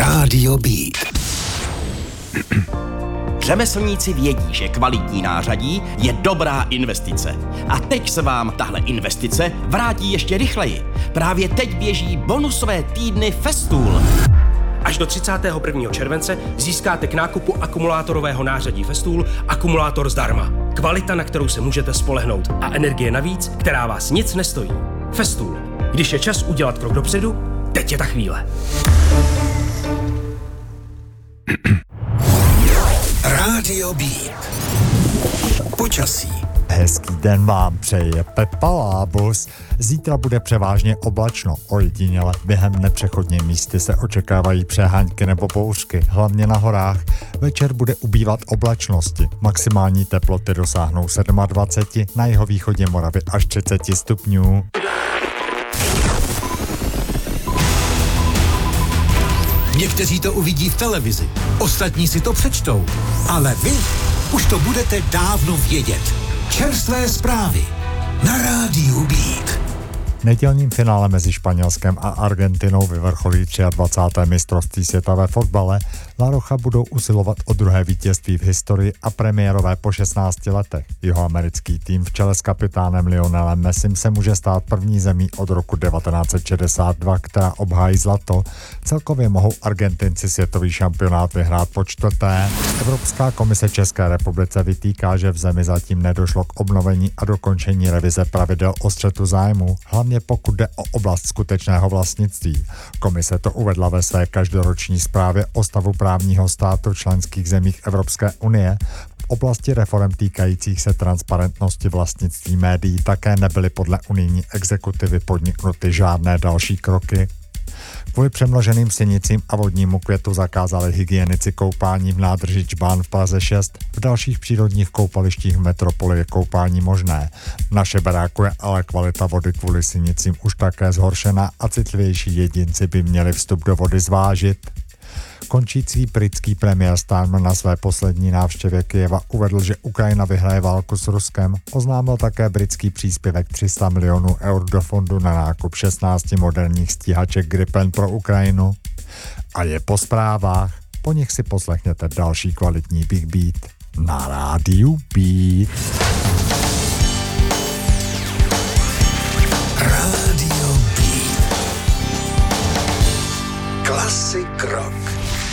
Rádio Beat. Řemeslníci vědí, že kvalitní nářadí je dobrá investice. A teď se vám tahle investice vrátí ještě rychleji. Právě teď běží bonusové týdny Festool. Až do 31. července získáte k nákupu akumulátorového nářadí Festool akumulátor zdarma. Kvalita, na kterou se můžete spolehnout, a energie navíc, která vás nic nestojí. Festool. Když je čas udělat krok dopředu, teď je ta chvíle. Rádio Beat. Počasí. Hezký den vám přeje Pepa Lábus. Zítra bude převážně oblačno, ojediněle během nepřechodně místy se očekávají přehánky nebo bouřky, hlavně na horách. Večer bude ubývat oblačnosti, maximální teploty dosáhnou 27, na jihovýchodě Moravy až 30 stupňů. Někteří to uvidí v televizi, ostatní si to přečtou, ale vy už to budete dávno vědět. Čerstvé zprávy na Rádiu Beat. Nedělním finále mezi Španělskem a Argentinou vyvrcholí 23. mistrovství světa ve fotbale. La Roja budou usilovat o druhé vítězství v historii a premiérové po 16 letech. Jihoamerický tým v čele s kapitánem Lionelem Messim se může stát první zemí od roku 1962, která obhájí zlato. Celkově mohou Argentinci světový šampionát vyhrát po čtvrté. Evropská komise České republice vytýká, že v zemi zatím nedošlo k obnovení a dokončení revize pravidel o střetu zájmu, hlavně pokud jde o oblast skutečného vlastnictví. Komise to uvedla ve své každoroční zprávě o stavu právního státu v členských zemích Evropské unie. V oblasti reforem týkajících se transparentnosti vlastnictví médií také nebyly podle unijní exekutivy podniknuty žádné další kroky. Kvůli přemnoženým sinicím a vodnímu květu zakázali hygienici koupání v nádrži Čbán v Praze 6. V dalších přírodních koupalištích v metropoli je koupání možné. V naše baráku je ale kvalita vody kvůli sinicím už také zhoršena a citlivější jedinci by měli vstup do vody zvážit. Končící britský premiér Starmer na své poslední návštěvě Kyjeva uvedl, že Ukrajina vyhraje válku s Ruskem. Oznámil také britský příspěvek 300 milionů eur do fondu na nákup 16 moderních stíhaček Gripen pro Ukrajinu. A je po zprávách. Po nich si poslechněte další kvalitní Big Beat na Rádiu Beat. Rádio Beat. Klasik rock.